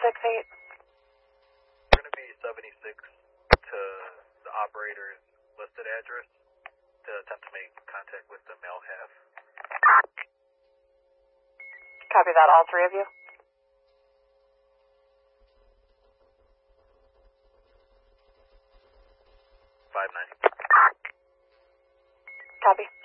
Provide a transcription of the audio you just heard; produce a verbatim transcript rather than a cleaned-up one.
six eight. We're going to be seventy-six to the operator's listed address to attempt to make contact with the male half. Copy that, all three of you? Five nine. Copy.